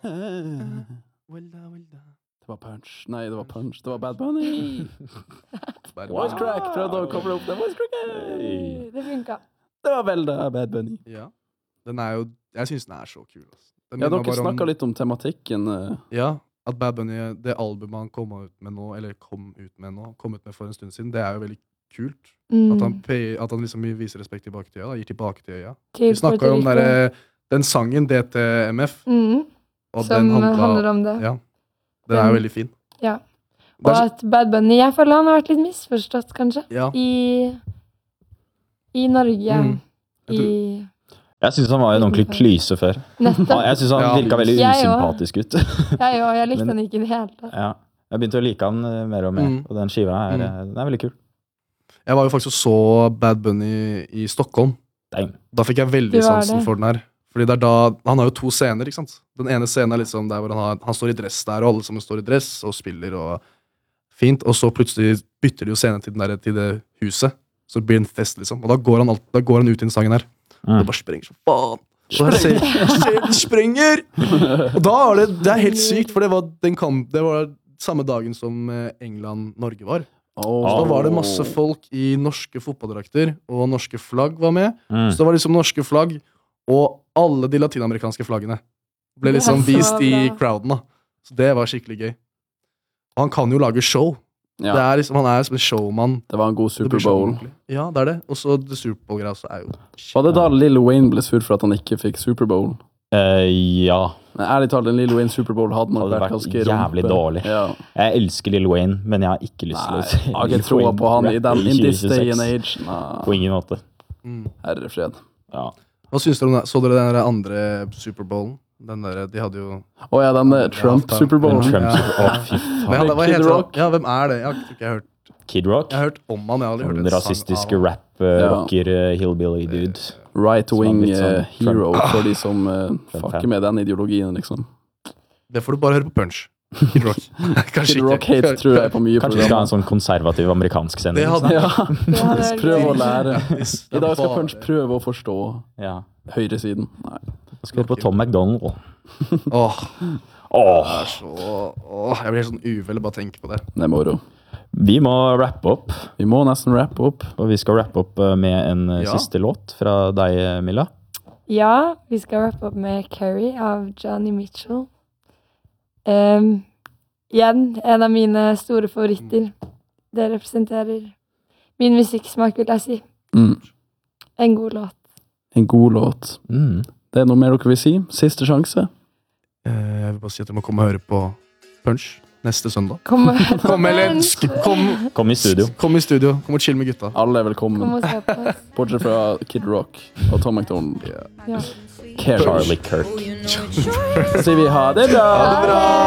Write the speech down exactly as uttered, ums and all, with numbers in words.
Welda, welda. Det var punch. Nei, det var punch. Det var Bad Bunny. Voice crack. Prøvde å koble opp det. Voice crack. Hey, det funka. Det var vel det, Bad Bunny. Ja. Den er jo, jeg synes den er så kul. Altså. Ja, dere snakket litt om tematikken. Ja, at Bad Bunny, det albumet han kom ut med nå, eller kom ut med nå, kom ut med for en stund siden, det er jo veldig kult. Mm. At han, pay, at han liksom viser respekt tilbake til øya, gir tilbake til øya. Til Vi snakket jo om der, den sangen, D T M F. Mm. Og Som den handla, handler om det. Ja, den er jo veldig fin. Ja. Og at Bad Bunny, jeg føler han har vært litt misforstått, kanskje. Ja. I, i Norge. Mm. I... Jeg synes han var en ordentlig klyse før. Nettopp. Jeg synes han Ja. virket veldig Jeg usympatisk ut. Jeg òg, jeg likte Men- han ikke i det hele tatt. Ja. Jeg begynte å like han eh, mer og mer, Mm. og den skiva er, Mm. eh, den er veldig kul. Jeg var jo faktisk og så Bad Bunny i Stockholm. Damn. Da fikk jeg veldig Du var sansen det. for den her. Fordi det er da, han har jo to scener, ikke sant? Den ene scenen er liksom der hvor han, har, han står i dress der, og alle sammen står i dress og spiller og fint, og så plutselig bytter de jo scenen til, den der, til det huset. Så det blir en fest, liksom. Og da går han, alt, da går han ut i den sangen her. Mm. Det bare sprenger så faen. Og jeg ser, ser den sprenger! Og da er det, det er helt sykt, for det var, den kamp, det var samme dagen som eh, England-Norge var. Oh. Så da var det masse folk i norske fotballdrakter, og norske flagg var med. Mm. Så det var liksom norske flagg, og alle de latinamerikanske flaggene ble Det er liksom så vist i bra. crowden da. Så det var skikkelig gøy. Og han kan jo lage show. Ja, Det er liksom, han er som en showman. det var en god Det blir så Superbowl. ordentlig. Ja, det er det. Og så The Superbowl-greia også er jo... Var det da Lil Wayne ble sur for at han ikke fikk Superbowl? Eh, ja, Men ærlig talt, en Lil Wayne Superbowl hadde nok Hadde vært vært ganske jævlig rumpe. dårlig. Ja. jeg elsker Lil Wayne, men jeg har ikke lyst til Nei, å se jeg har Lil ikke troa Wayne på han i rappe den, in this day and tjue tjueseks. age. Nei, På ingen måte. Mm. herre fred. Ja. Hva synes dere om det? Så dere den der andre Superbowlen? Den der, de hadde jo... Å ja, den der Ja, Trump faen. Superbowl. Men Trump, Ja. å fy Men han, faen. hva Kid heter Rock? han? Ja, hvem er det? Jeg har ikke jeg har hørt, Kid Rock? jeg har hørt om han, jeg har aldri hørt Den en sang rasistiske av han. rap, uh, Ja. rocker, uh, hillbilly dude. Right wing Som har blitt sånn eh, hero Trump. for de som uh, Trump fucker fan. med den ideologien, liksom. Det får du bare høre på Punch. Kid Rock. Kanskje Kid Rock ikke. hate tror jeg på mye Kanskje vi skal ha en program. sånn konservativ amerikansk Det sending. hadde Ja, Det hadde vært prøv å gøy. lære. Hvis I det dag skal bare- Punch prøve å forstå Ja. høyresiden. Nei. Da skal vi på Tom McDonald. Åh, Åh, det er så... Åh, jeg blir helt sånn uvel bare tenke på det. Det er moro. vi må rappe opp, Vi må nesten rappe opp. og vi skal rappe opp uh, med en uh, Ja. siste låt fra deg, Milla. Ja, vi skal rappe opp med Carrie av Johnny Mitchell. Um, igjen, en av mine store favoritter. Det representerer min musikksmak, vil jeg si. Mm. En god låt. En god låt. Mm. Det er noe mer dere vil si? Siste sjanse? Eh, Jeg vil bare si at dere må komme og høre på Punch neste søndag. Kom, og- Kom, eller sk- kom, Kom i studio. kom i studio. Kom og chill med gutta. Alle er kom velkommen. og se på oss. Bortsett fra Kid Rock og Tom McDonald. Ja. Carrie. Charlie Kirk. Så sier vi ha det bra! Ha det bra!